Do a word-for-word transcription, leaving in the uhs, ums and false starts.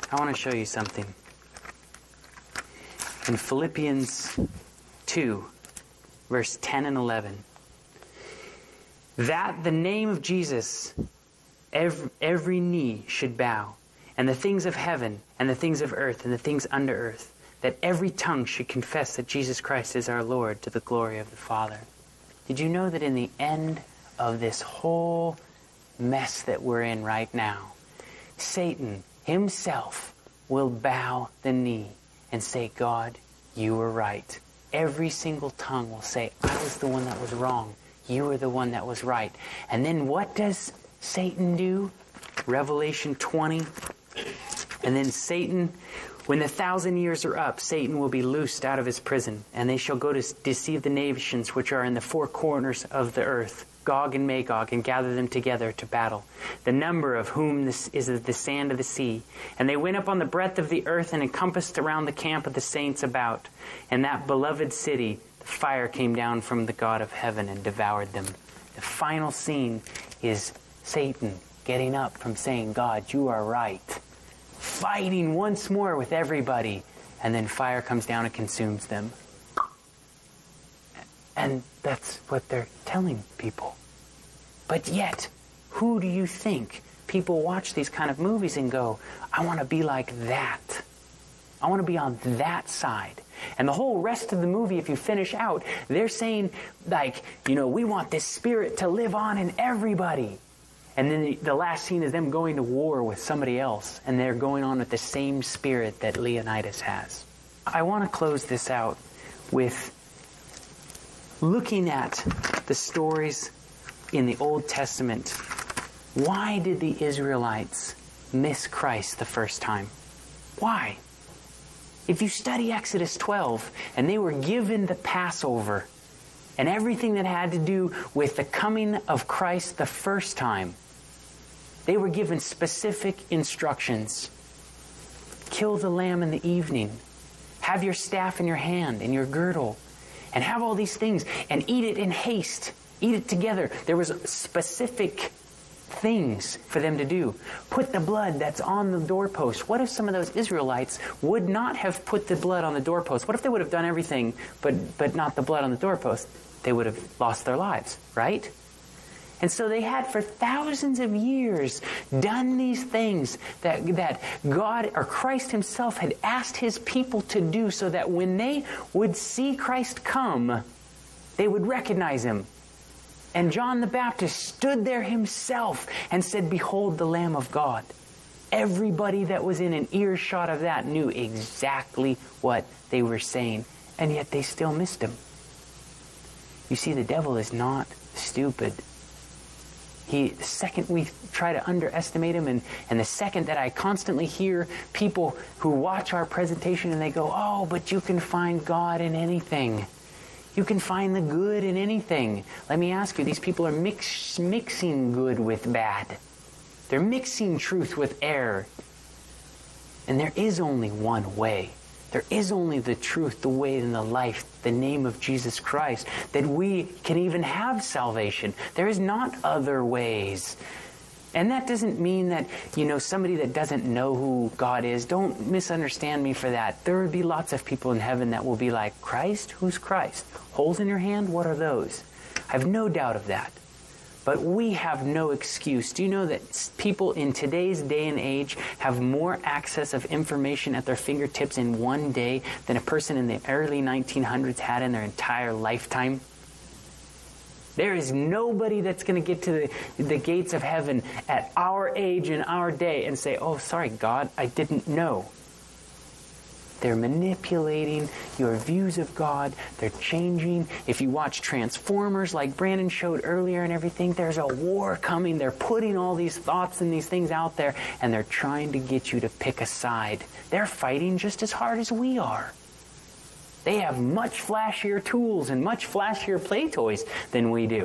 I want to show you something. In Philippians two, verse ten and eleven. That the name of Jesus, every, every knee should bow, and the things of heaven, and the things of earth, and the things under earth, that every tongue should confess that Jesus Christ is our Lord, to the glory of the Father. Did you know that in the end of this whole mess that we're in right now, Satan himself will bow the knee and say, God, you were right. Every single tongue will say, I was the one that was wrong. You were the one that was right. And then what does Satan do? Revelation twenty. And then Satan, when the thousand years are up, Satan will be loosed out of his prison, and they shall go to deceive the nations which are in the four corners of the earth, Gog and Magog, and gather them together to battle, the number of whom this is the sand of the sea. And they went up on the breadth of the earth and encompassed around the camp of the saints about. And that beloved city, the fire came down from the God of heaven and devoured them. The final scene is Satan getting up from saying, God, you are right, fighting once more with everybody, and then fire comes down and consumes them. And that's what they're telling people. But yet, who do you think people watch these kind of movies and go, I want to be like that. I want to be on that side. And the whole rest of the movie, if you finish out, they're saying, like, you know, we want this spirit to live on in everybody. And then the, the last scene is them going to war with somebody else, and they're going on with the same spirit that Leonidas has. I want to close this out with looking at the stories in the Old Testament. Why did the Israelites miss Christ the first time? Why? If you study Exodus twelve, and they were given the Passover, and everything that had to do with the coming of Christ the first time, they were given specific instructions. Kill the lamb in the evening. Have your staff in your hand and your girdle. And have all these things. And eat it in haste. Eat it together. There was specific things for them to do. Put the blood that's on the doorpost. What if some of those Israelites would not have put the blood on the doorpost? What if they would have done everything but, but not the blood on the doorpost? They would have lost their lives, right? And so they had for thousands of years done these things that, that God or Christ himself had asked his people to do, so that when they would see Christ come, they would recognize him. And John the Baptist stood there himself and said, behold the Lamb of God. Everybody that was in an earshot of that knew exactly what they were saying, and yet they still missed him. You see, the devil is not stupid. He, the second we try to underestimate him, and, and the second that I constantly hear people who watch our presentation and they go, oh, but you can find God in anything. You can find the good in anything. Let me ask you, these people are mix, mixing good with bad. They're mixing truth with error. And there is only one way. There is only the truth, the way, and the life, the name of Jesus Christ, that we can even have salvation. There is not other ways. And that doesn't mean that, you know, somebody that doesn't know who God is, don't misunderstand me for that. There will be lots of people in heaven that will be like, Christ? Who's Christ? Holes in your hand? What are those? I have no doubt of that. But we have no excuse. Do you know that people in today's day and age have more access of information at their fingertips in one day than a person in the early nineteen hundreds had in their entire lifetime? There is nobody that's going to get to the, the gates of heaven at our age and our day and say, oh, sorry, God, I didn't know. They're manipulating your views of God. They're changing. If you watch Transformers, like Brandon showed earlier and everything, there's a war coming. They're putting all these thoughts and these things out there, and they're trying to get you to pick a side. They're fighting just as hard as we are. They have much flashier tools and much flashier play toys than we do.